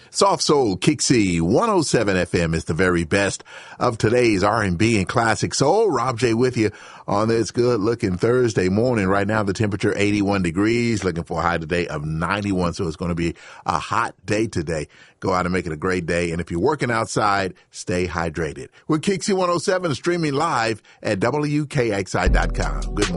Soft Soul Kixie 107 FM is the very best of today's R&B and classic soul. Rob J with you on this good looking Thursday morning. Right now the temperature 81 degrees, looking for a high today of 91. So it's going to be a hot day today. Go out and make it a great day. And if you're working outside, stay hydrated. We're Kixie 107 streaming live at WKXI.com. Good morning.